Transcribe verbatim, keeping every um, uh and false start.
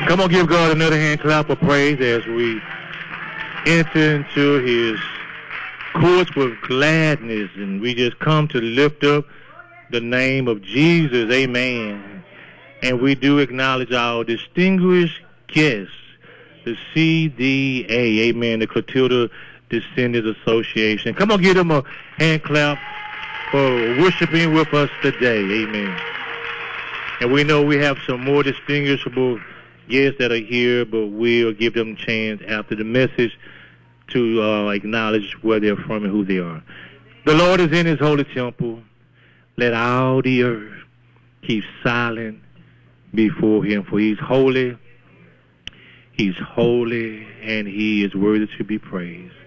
Come on, give God another hand clap of praise as we enter into his courts with gladness, and we just come to lift up the name of Jesus. Amen. And we do acknowledge our distinguished guests, the C D A, amen, the Clotilda Descendants Association. Come on, give them a hand clap for worshiping with us today. Amen. And we know we have some more distinguishable guests that are here, but we'll give them a chance after the message to uh, acknowledge where they're from and who they are. The Lord is in his holy temple. Let all the earth keep silent before him, for he's holy, he's holy, and he is worthy to be praised.